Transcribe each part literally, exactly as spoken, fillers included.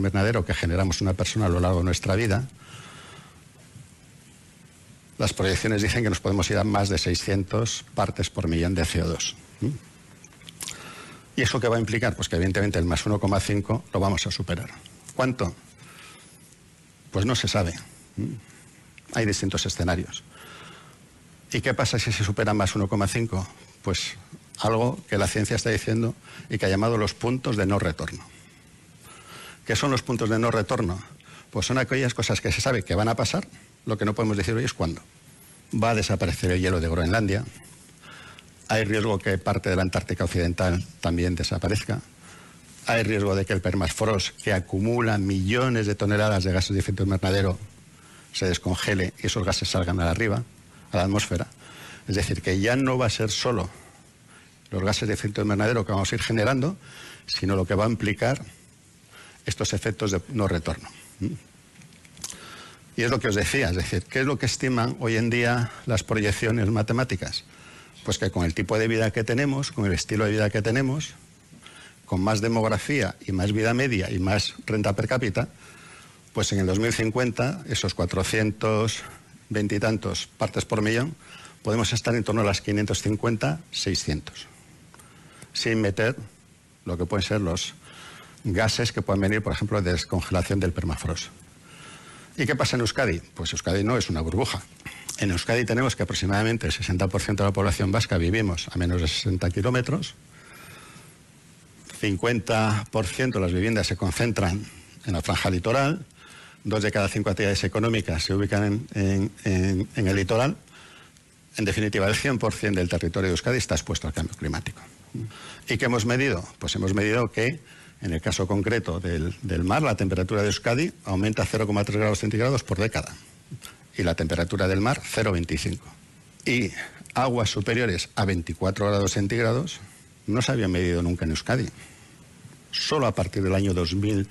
invernadero que generamos una persona a lo largo de nuestra vida, las proyecciones dicen que nos podemos ir a más de seiscientas partes por millón de C O dos. ¿Y eso qué va a implicar? Pues que evidentemente el más uno coma cinco lo vamos a superar. ¿Cuánto? Pues no se sabe. Hay distintos escenarios. ¿Y qué pasa si se supera más uno coma cinco? Pues algo que la ciencia está diciendo y que ha llamado los puntos de no retorno. ¿Qué son los puntos de no retorno? Pues son aquellas cosas que se sabe que van a pasar, lo que no podemos decir hoy es cuándo. Va a desaparecer el hielo de Groenlandia, hay riesgo que parte de la Antártica Occidental también desaparezca, hay riesgo de que el permafrost, que acumula millones de toneladas de gases de efecto invernadero, se descongele y esos gases salgan a la arriba, a la atmósfera. Es decir, que ya no va a ser solo los gases de efecto invernadero que vamos a ir generando, sino lo que va a implicar estos efectos de no retorno. Y es lo que os decía, es decir, ¿qué es lo que estiman hoy en día las proyecciones matemáticas? Pues que con el tipo de vida que tenemos, con el estilo de vida que tenemos, con más demografía y más vida media y más renta per cápita, pues en el dos mil cincuenta, esos cuatrocientos veinte y tantos partes por millón, podemos estar en torno a las quinientos cincuenta, seiscientos, sin meter lo que pueden ser los gases que pueden venir, por ejemplo, de descongelación del permafrost. ¿Y qué pasa en Euskadi? Pues Euskadi no es una burbuja. En Euskadi tenemos que aproximadamente el sesenta por ciento de la población vasca vivimos a menos de sesenta kilómetros, cincuenta por ciento de las viviendas se concentran en la franja litoral, dos de cada cinco actividades económicas se ubican en, en, en, en el litoral. En definitiva, el cien por ciento del territorio de Euskadi está expuesto al cambio climático. ¿Y qué hemos medido? Pues hemos medido que, en el caso concreto del, del mar, la temperatura de Euskadi aumenta cero coma tres grados centígrados por década y la temperatura del mar cero coma veinticinco. Y aguas superiores a veinticuatro grados centígrados no se habían medido nunca en Euskadi. Solo a partir del año dos mil,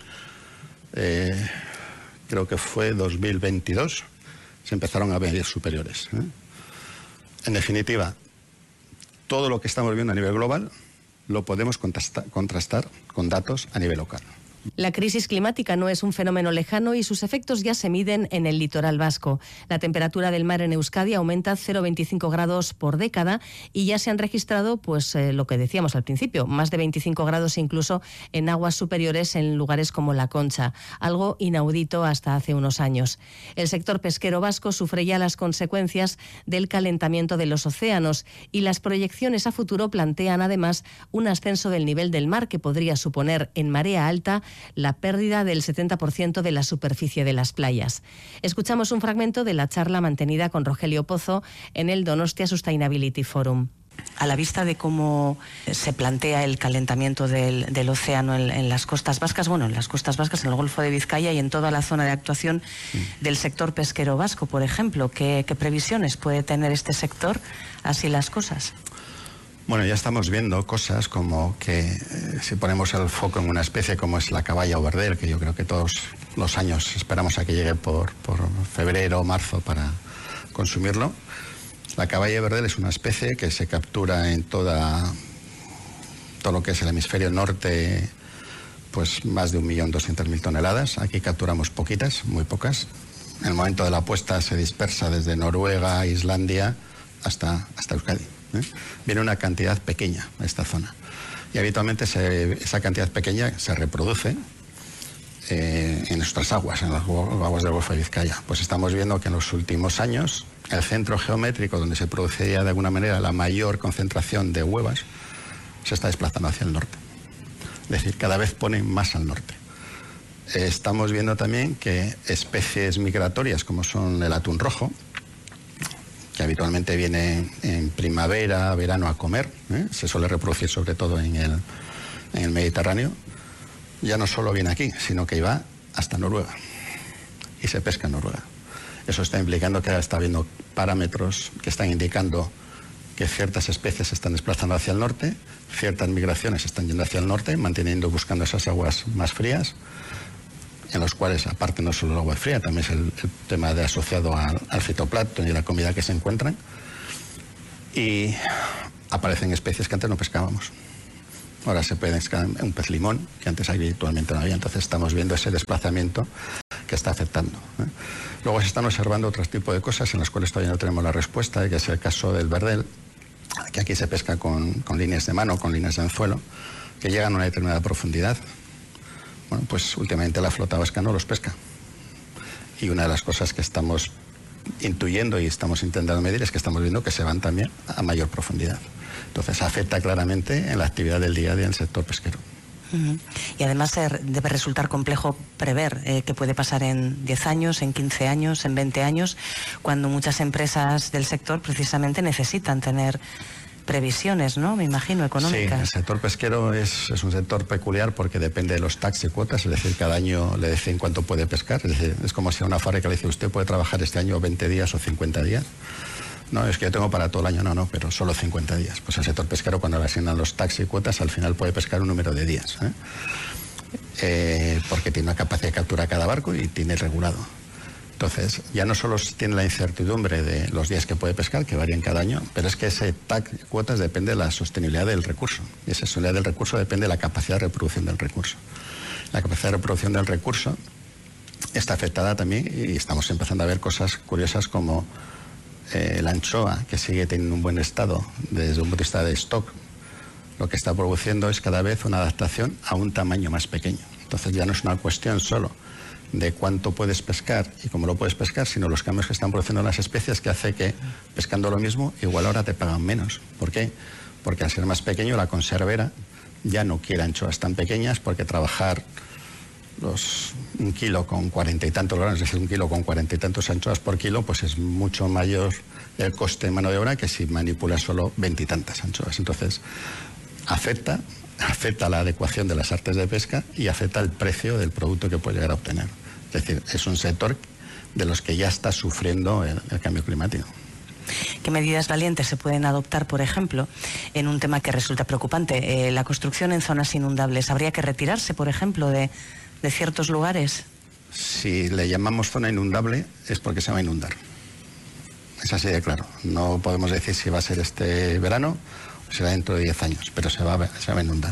eh, creo que fue dos mil veintidós, se empezaron a medir superiores, ¿eh? En definitiva, todo lo que estamos viendo a nivel global lo podemos contrastar, contrastar con datos a nivel local. La crisis climática no es un fenómeno lejano y sus efectos ya se miden en el litoral vasco. La temperatura del mar en Euskadi aumenta cero coma veinticinco grados por década y ya se han registrado, pues eh, lo que decíamos al principio, más de veinticinco grados incluso en aguas superiores en lugares como La Concha, algo inaudito hasta hace unos años. El sector pesquero vasco sufre ya las consecuencias del calentamiento de los océanos y las proyecciones a futuro plantean además un ascenso del nivel del mar que podría suponer en marea alta la pérdida del setenta por ciento de la superficie de las playas. Escuchamos un fragmento de la charla mantenida con Rogelio Pozo en el Donostia Sustainability Forum. A la vista de cómo se plantea el calentamiento del, del océano en, en las costas vascas, bueno, en las costas vascas, en el Golfo de Vizcaya y en toda la zona de actuación del sector pesquero vasco, por ejemplo, ¿qué, qué previsiones puede tener este sector así las cosas? Bueno, ya estamos viendo cosas como que eh, si ponemos el foco en una especie como es la caballa o verdel, que yo creo que todos los años esperamos a que llegue por, por febrero o marzo para consumirlo. La caballa verdel es una especie que se captura en toda todo lo que es el hemisferio norte, pues más de un millón doscientas mil toneladas. Aquí capturamos poquitas, muy pocas. En el momento de la puesta se dispersa desde Noruega, Islandia hasta, hasta Euskadi. ¿Eh? Viene una cantidad pequeña a esta zona y habitualmente se, esa cantidad pequeña se reproduce eh, en nuestras aguas, en las aguas del Golfo de Vizcaya. Pues estamos viendo que en los últimos años el centro geométrico donde se producía de alguna manera la mayor concentración de huevas se está desplazando hacia el norte, es decir, cada vez pone más al norte. Eh, estamos viendo también que especies migratorias como son el atún rojo, que habitualmente viene en primavera, verano a comer, ¿eh? Se suele reproducir sobre todo en el, en el Mediterráneo, ya no solo viene aquí, sino que va hasta Noruega y se pesca en Noruega. Eso está implicando que está habiendo parámetros que están indicando que ciertas especies se están desplazando hacia el norte, ciertas migraciones están yendo hacia el norte, manteniendo, buscando esas aguas más frías, en los cuales, aparte no solo el agua fría, también es el, el tema de asociado al, al fitoplancton y la comida que se encuentran, y aparecen especies que antes no pescábamos. ahora se puede pescar un pez limón, que antes habitualmente no había. Entonces estamos viendo ese desplazamiento que está afectando, ¿eh? Luego se están observando otros tipos de cosas en las cuales todavía no tenemos la respuesta, que es el caso del verdel, que aquí se pesca con, con líneas de mano, con líneas de anzuelo, que llegan a una determinada profundidad. Bueno, pues últimamente la flota vasca no los pesca. Y una de las cosas que estamos intuyendo y estamos intentando medir es que estamos viendo que se van también a mayor profundidad. Entonces afecta claramente en la actividad del día a día en el sector pesquero. Uh-huh. Y además eh, debe resultar complejo prever eh, qué puede pasar en diez años, en quince años, en veinte años, cuando muchas empresas del sector precisamente necesitan tener previsiones, ¿no? Me imagino, económicas. Sí, el sector pesquero es, es un sector peculiar porque depende de los tax y cuotas, es decir, cada año le dicen cuánto puede pescar, es decir, es como si a una fábrica le dice, usted puede trabajar este año veinte días o cincuenta días. No, es que yo tengo para todo el año, no, no, pero solo cincuenta días. Pues el sector pesquero, cuando le asignan los tax y cuotas, al final puede pescar un número de días, ¿eh? Eh, porque tiene una capacidad de captura cada barco y tiene regulado. Entonces, ya no solo tiene la incertidumbre de los días que puede pescar, que varían cada año, pero es que ese tax y cuotas depende de la sostenibilidad del recurso. Y esa sostenibilidad del recurso depende de la capacidad de reproducción del recurso. La capacidad de reproducción del recurso está afectada también y estamos empezando a ver cosas curiosas como Eh, la anchoa, que sigue teniendo un buen estado desde un punto de vista de stock, lo que está produciendo es cada vez una adaptación a un tamaño más pequeño. Entonces ya no es una cuestión solo de cuánto puedes pescar y cómo lo puedes pescar, sino los cambios que están produciendo las especies, que hace que pescando lo mismo igual ahora te pagan menos. ¿Por qué? Porque al ser más pequeño la conservera ya no quiere anchoas tan pequeñas, porque trabajar los, un kilo con cuarenta y tantos gramos, es decir, un kilo con cuarenta y tantos anchoas por kilo, pues es mucho mayor el coste de mano de obra que si manipulas solo veintitantas anchoas. Entonces, afecta, afecta la adecuación de las artes de pesca y afecta el precio del producto que puede llegar a obtener. Es decir, es un sector de los que ya está sufriendo el, el cambio climático. ¿Qué medidas valientes se pueden adoptar, por ejemplo, en un tema que resulta preocupante? Eh, la construcción en zonas inundables. ¿Habría que retirarse, por ejemplo, de... de ciertos lugares? Si le llamamos zona inundable es porque se va a inundar. Es así de claro. No podemos decir si va a ser este verano o será dentro de diez años, pero se va a, se va a inundar.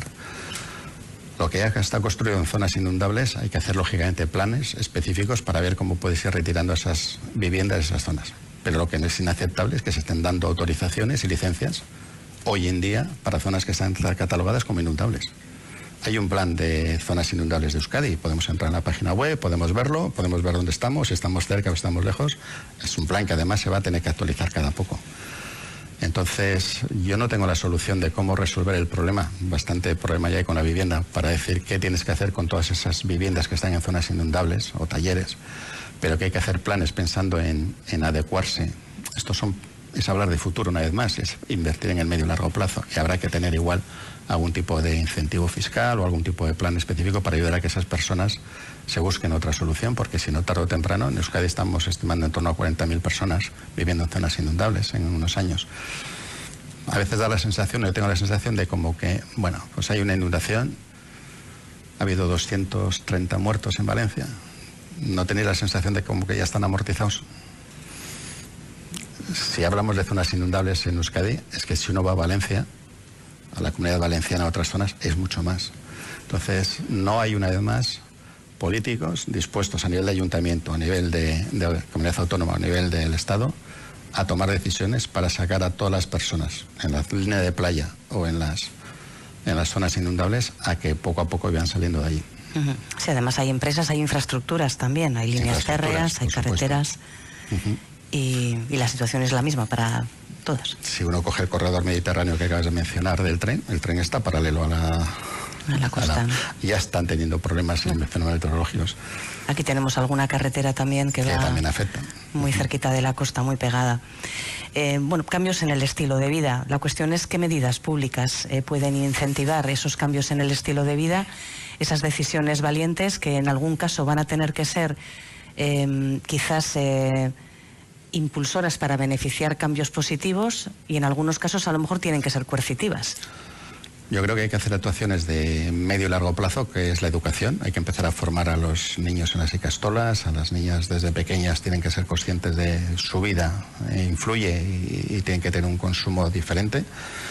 Lo que ya está construido en zonas inundables hay que hacer lógicamente planes específicos para ver cómo puedes ir retirando esas viviendas de esas zonas. Pero lo que no es inaceptable es que se estén dando autorizaciones y licencias hoy en día para zonas que están catalogadas como inundables. Hay un plan de zonas inundables de Euskadi, podemos entrar en la página web, podemos verlo, podemos ver dónde estamos, si estamos cerca o estamos lejos. Es un plan que además se va a tener que actualizar cada poco. Entonces, yo no tengo la solución de cómo resolver el problema, bastante problema ya hay con la vivienda, para decir qué tienes que hacer con todas esas viviendas que están en zonas inundables o talleres, pero que hay que hacer planes pensando en, en adecuarse. Estos son, es hablar de futuro una vez más, es invertir en el medio y largo plazo, y habrá que tener igual algún tipo de incentivo fiscal o algún tipo de plan específico para ayudar a que esas personas se busquen otra solución, porque si no, tarde o temprano, en Euskadi estamos estimando en torno a cuarenta mil personas viviendo en zonas inundables en unos años. A veces da la sensación, yo tengo la sensación de como que, bueno, pues hay una inundación, ha habido doscientos treinta muertos en Valencia, ¿no tenéis la sensación de como que ya están amortizados? Si hablamos de zonas inundables en Euskadi, es que si uno va a Valencia, a la Comunidad Valenciana a otras zonas, es mucho más. Entonces, no hay una vez más políticos dispuestos a nivel de ayuntamiento, a nivel de, de comunidad autónoma, a nivel del Estado, a tomar decisiones para sacar a todas las personas en la línea de playa o en las, en las zonas inundables a que poco a poco vayan saliendo de allí. Uh-huh. Sí, además hay empresas, hay infraestructuras también, hay líneas férreas, hay carreteras, uh-huh. y, y la situación es la misma para todas. Si uno coge el corredor mediterráneo que acabas de mencionar del tren, el tren está paralelo a la, a la costa. A la, ya están teniendo problemas en fenómenos meteorológicos. Aquí tenemos alguna carretera también que, que va también afecta. Muy cerquita de la costa, muy pegada. Eh, bueno, cambios en el estilo de vida. La cuestión es qué medidas públicas eh, pueden incentivar esos cambios en el estilo de vida, esas decisiones valientes que en algún caso van a tener que ser eh, quizás eh, impulsoras para beneficiar cambios positivos y en algunos casos a lo mejor tienen que ser coercitivas. Yo creo que hay que hacer actuaciones de medio y largo plazo, que es la educación. Hay que empezar a formar a los niños en las icastolas, a las niñas desde pequeñas tienen que ser conscientes de su vida, e influye y, y tienen que tener un consumo diferente.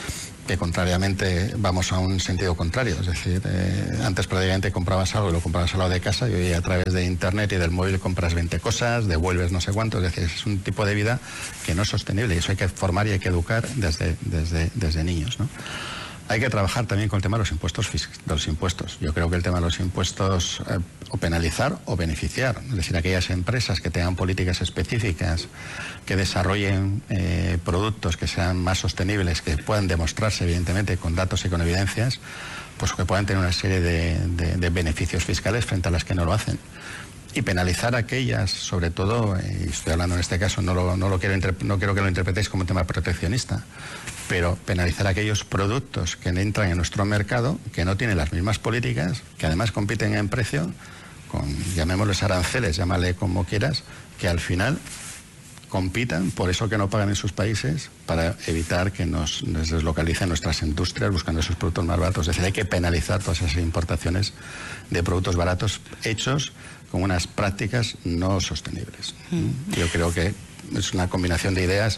que contrariamente vamos a un sentido contrario. Es decir, eh, antes prácticamente comprabas algo y lo comprabas al lado de casa, y hoy a través de internet y del móvil compras veinte cosas, devuelves no sé cuánto. Es decir, es un tipo de vida que no es sostenible, y eso hay que formar y hay que educar desde, desde, desde niños, ¿no? Hay que trabajar también con el tema de los impuestos, de los impuestos. Yo creo que el tema de los impuestos, eh, o penalizar o beneficiar. Es decir, aquellas empresas que tengan políticas específicas, que desarrollen eh, productos que sean más sostenibles, que puedan demostrarse evidentemente con datos y con evidencias, pues que puedan tener una serie de, de, de beneficios fiscales frente a las que no lo hacen. Y penalizar a aquellas, sobre todo, y estoy hablando en este caso, no, lo, no, lo quiero, no quiero que lo interpretéis como un tema proteccionista, pero penalizar a aquellos productos que entran en nuestro mercado, que no tienen las mismas políticas, que además compiten en precio, con, llamémosles aranceles, llámale como quieras, que al final compitan por eso que no pagan en sus países, para evitar que nos, nos deslocalicen nuestras industrias buscando esos productos más baratos. Es decir, hay que penalizar todas esas importaciones de productos baratos hechos con unas prácticas no sostenibles. Mm. Yo creo que es una combinación de ideas.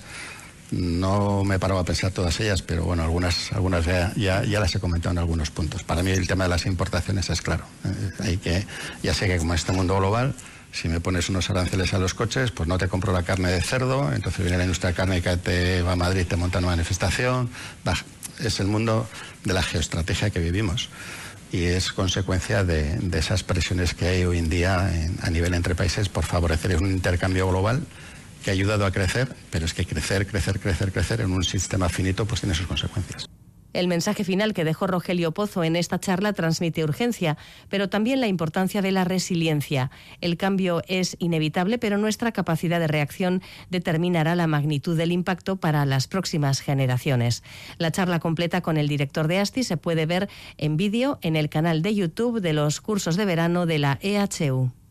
No me he parado a pensar todas ellas, pero bueno, algunas, algunas ya, ya, ya las he comentado en algunos puntos. Para mí el tema de las importaciones es claro. Eh, hay que, ya sé que como en este mundo global, si me pones unos aranceles a los coches, pues no te compro la carne de cerdo, entonces viene la industria de carne que te va a Madrid, te monta una manifestación. Bah, es el mundo de la geoestrategia que vivimos. Y es consecuencia de, de esas presiones que hay hoy en día en, a nivel entre países por favorecer un intercambio global que ha ayudado a crecer, pero es que crecer, crecer, crecer, crecer en un sistema finito pues tiene sus consecuencias. El mensaje final que dejó Rogelio Pozo en esta charla transmite urgencia, pero también la importancia de la resiliencia. El cambio es inevitable, pero nuestra capacidad de reacción determinará la magnitud del impacto para las próximas generaciones. La charla completa con el director de ASTI se puede ver en vídeo en el canal de YouTube de los cursos de verano de la E H U.